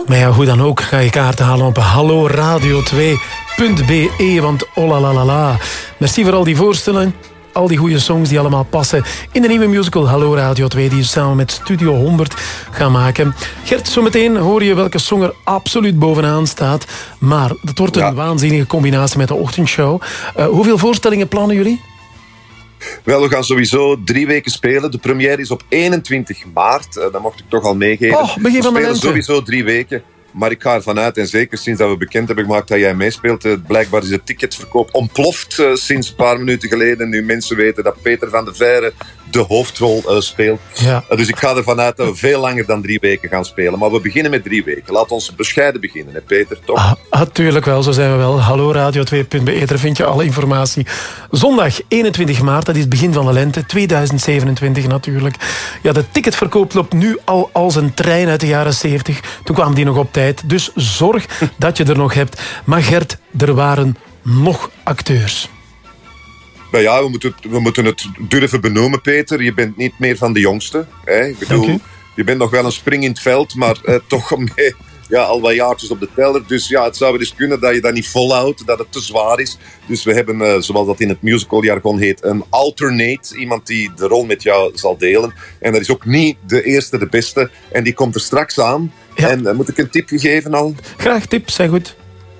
Maar ja, hoe dan ook, ga je kaarten halen op halloradio2.be, want oh la la la la. Merci voor al die voorstellen. Al die goede songs die allemaal passen in de nieuwe musical Hallo Radio 2, die je samen met Studio 100 gaan maken. Gert, zometeen hoor je welke song er absoluut bovenaan staat. Maar het wordt een waanzinnige combinatie met de ochtendshow. Hoeveel voorstellingen plannen jullie? Wel, we gaan sowieso 3 weken spelen. De première is op 21 maart. Dat mocht ik toch al meegeven. Begin van we de spelen lente. Sowieso 3 weken. Maar ik ga ervan uit, en zeker sinds dat we bekend hebben gemaakt dat jij meespeelt, blijkbaar is de ticketverkoop ontploft sinds een paar minuten geleden. Nu mensen weten dat Peter van de Veire de hoofdrol speelt. Ja. Dus ik ga ervan uit dat we veel langer dan 3 weken gaan spelen. Maar we beginnen met 3 weken. Laat ons bescheiden beginnen, hè Peter, toch? Tuurlijk wel, zo zijn we wel. Halloradio2.be, daar vind je alle informatie. Zondag 21 maart, dat is het begin van de lente, 2027 natuurlijk. Ja, de ticketverkoop loopt nu al als een trein uit de jaren 70. Toen kwamen die nog op tijd. Dus zorg dat je er nog hebt. Maar Gert, er waren nog acteurs. Maar ja, we moeten het durven benoemen, Peter. Je bent niet meer van de jongste. Hè? Ik bedoel, je bent nog wel een spring in het veld, maar toch mee, al wat jaartjes op de teller. Dus ja, het zou wel eens kunnen dat je dat niet volhoudt, dat het te zwaar is. Dus we hebben, zoals dat in het musicaljargon heet, een alternate. Iemand die de rol met jou zal delen. En dat is ook niet de eerste, de beste. En die komt er straks aan. Ja. En moet ik een tip geven al? Graag tip, zeg goed.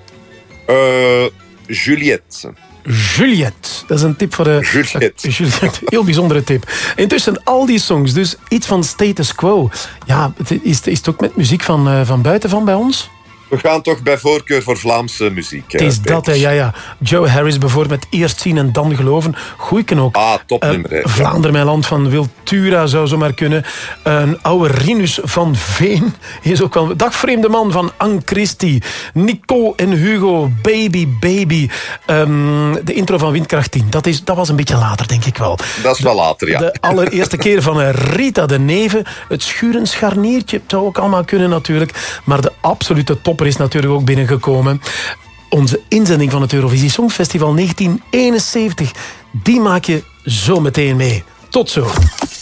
Juliette. Juliette, dat is een tip voor de... Juliette, heel bijzondere tip. Intussen, al die songs, dus iets van status quo. Ja, is het ook met muziek van buiten van bij ons? We gaan toch bij voorkeur voor Vlaamse muziek. Het is dat, hè, ja. Joe Harris bijvoorbeeld met Eerst zien en dan geloven. Goeiken ook. Topnummer. Hè. Vlaanderen, mijn land van Wiltura zou zomaar kunnen. Een oude Rinus van Veen is ook wel... Dag vreemde man van Anne Christie. Nicole en Hugo, Baby Baby. De intro van Windkracht 10. Dat was een beetje later, denk ik wel. Dat is wel later, ja. De allereerste keer van Rita de Neve. Het schuren scharniertje. Het zou ook allemaal kunnen natuurlijk. Maar de absolute topper is natuurlijk ook binnengekomen. Onze inzending van het Eurovisie Songfestival 1971. Die maak je zo meteen mee. Tot zo.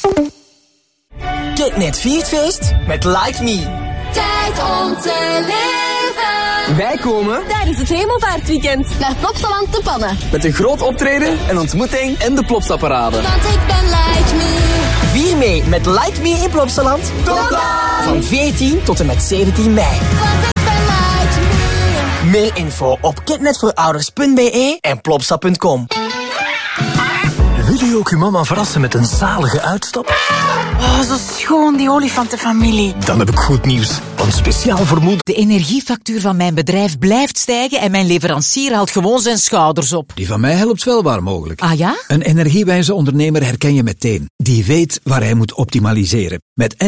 Kitnet viert feest met Like Me. Tijd om te leven. Wij komen tijdens het hemelvaartweekend naar Plopsaland te Pannen. met een groot optreden, een ontmoeting en de Plopsaparade. Want ik ben Like Me. Vier mee met Like Me in Plopsaland. Tot dan! Van 14 tot en met 17 mei. Want ik ben Like Me. Meer info op kitnetvoorouders.be en plopsa.com. Wil je ook uw mama verrassen met een zalige uitstap? Oh, zo schoon, die olifantenfamilie. Dan heb ik goed nieuws. Want speciaal voor moeder... De energiefactuur van mijn bedrijf blijft stijgen en mijn leverancier haalt gewoon zijn schouders op. Die van mij helpt wel waar mogelijk. Ah ja? Een energiewijze ondernemer herken je meteen. Die weet waar hij moet optimaliseren. Met